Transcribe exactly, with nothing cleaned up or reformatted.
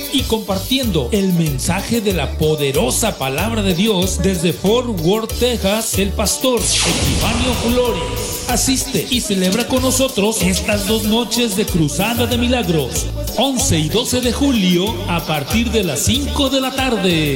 y compartiendo el mensaje de la poderosa palabra de Dios desde Fort Worth, Texas, el pastor Epifanio Flores. Asiste y celebra con nosotros estas dos noches de Cruzada de Milagros, once y doce de julio, a partir de las cinco de la tarde.